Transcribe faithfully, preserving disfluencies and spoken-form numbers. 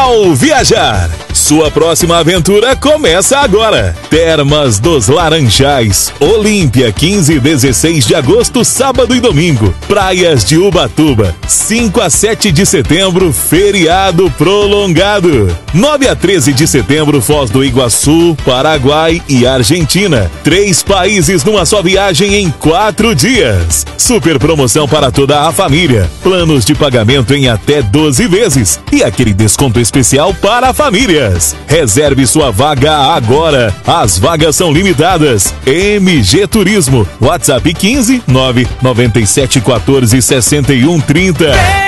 Legal Viajar. Sua próxima aventura começa agora. Termas dos Laranjais, Olímpia, quinze e dezesseis de agosto, sábado e domingo. Praias de Ubatuba, cinco a sete de setembro, feriado prolongado. nove a treze de setembro, Foz do Iguaçu, Paraguai e Argentina. Três países numa só viagem em quatro dias. Super promoção para toda a família. Planos de pagamento em até doze vezes. E aquele desconto especial para famílias. Reserve sua vaga agora. As vagas são limitadas. M G Turismo. WhatsApp quinze nove nove sete um quatro seis um trinta.